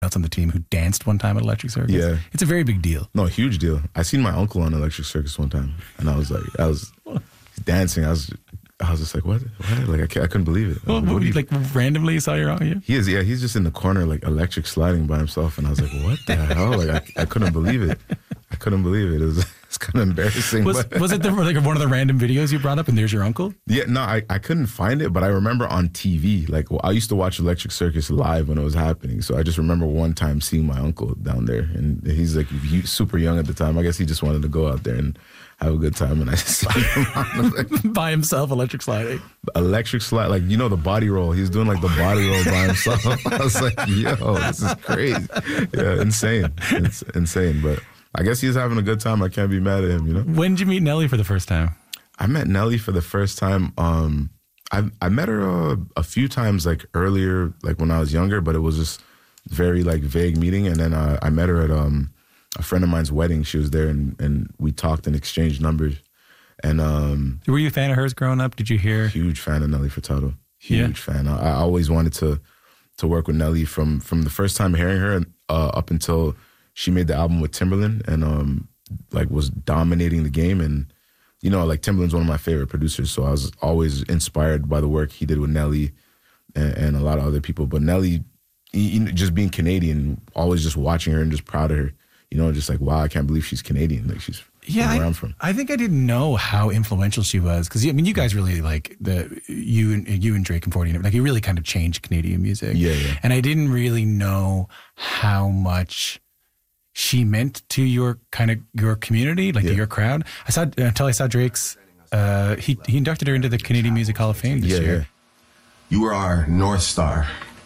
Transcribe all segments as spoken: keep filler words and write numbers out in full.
else on the team who danced one time at Electric Circus. Yeah. It's a very big deal. No, huge deal. I seen my uncle on Electric Circus one time, and I was like, I was dancing. I was, I was just like, what? What? Like I, can't, I couldn't believe it. Well, Like, what you, do you- like randomly saw your uncle? Yeah. He is, yeah. He's just in the corner, like electric sliding by himself, and I was like, what the hell? Like I, I couldn't believe it. I couldn't believe it. It was, it's kind of embarrassing. Was, but, was it the, like one of the random videos you brought up and there's your uncle? yeah, no, I, I couldn't find it, but I remember on T V, like well, I used to watch Electric Circus live when it was happening. So I just remember one time seeing my uncle down there, and he's like he, super young at the time. I guess he just wanted to go out there and have a good time, and I just saw him on like, By himself, electric sliding. electric slide, like you know the body roll. He's doing like the body roll by himself. I was like, yo, this is crazy. Yeah, insane. It's insane, but I guess he's having a good time. I can't be mad at him, you know? When did you meet Nelly for the first time? I met Nelly for the first time. Um, I I met her uh, a few times, like earlier, like when I was younger, but it was just very like vague meeting. And then uh, I met her at um, a friend of mine's wedding. She was there, and, and we talked and exchanged numbers. And um, Were you a fan of hers growing up? Did you hear? huge fan of Nelly Furtado. Huge Yeah. fan. I, I always wanted to to work with Nelly from from the first time hearing her uh, up until she made the album with Timbaland, and um, like was dominating the game. And you know, like Timbaland's one of my favorite producers, so I was always inspired by the work he did with Nelly and, and a lot of other people. But Nelly, he, he- just being Canadian, always just watching her and just proud of her. You know, just like wow, I can't believe she's Canadian. Like she's Yeah, from where I, I'm from. I think I didn't know how influential she was because I mean, you guys really like the you and you and Drake and forty, like you really kind of changed Canadian music. Yeah, yeah. And I didn't really know how much she meant to your kind of your community, like to Yeah. your crowd. I saw until I saw Drake's. Uh, he he inducted her into the Canadian Music Hall of Fame this Yeah, year. yeah. You were our North Star,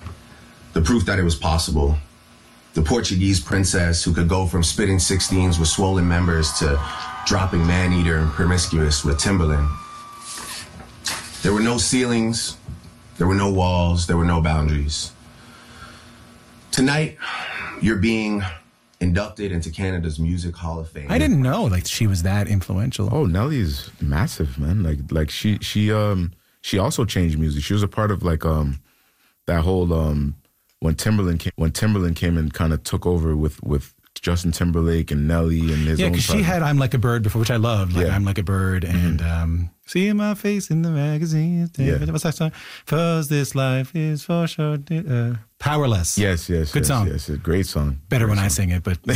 the proof that it was possible. The Portuguese princess who could go from spitting sixteens with swollen members to dropping Man-Eater and Promiscuous with Timbaland. There were no ceilings, there were no walls, there were no boundaries. Tonight, you're being inducted into Canada's Music Hall of Fame. I didn't know like she was that influential. Oh, Nelly's massive, man. Like like she she um she also changed music. She was a part of like um that whole um when Timbaland came when Timbaland came and kind of took over with with Justin Timberlake and Nelly and his Yeah, own because she project. had "I'm Like a Bird" before, which I loved. Like Yeah. "I'm Like a Bird" and um, "See My Face in the Magazine." Yeah. What's that song? "'Cause this life is for sure." Uh, "Powerless." Yes, yes, Good yes, song. Yes, a great song. Better Great when I song. sing it, but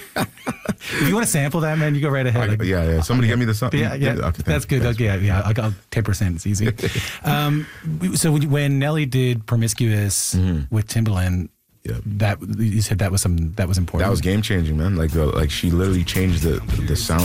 if you want to sample that, man, you go right ahead. I- Like- yeah, yeah. Somebody get me the song. yeah, yeah, Okay, that's thanks, good. thanks. Okay, yeah, I'll, I'll ten percent. It's easy. um, so when, when Nelly did "Promiscuous" with Timbaland, Yeah. that you said that was some that was important. That was game changing, man. Like uh, like she literally changed the the sound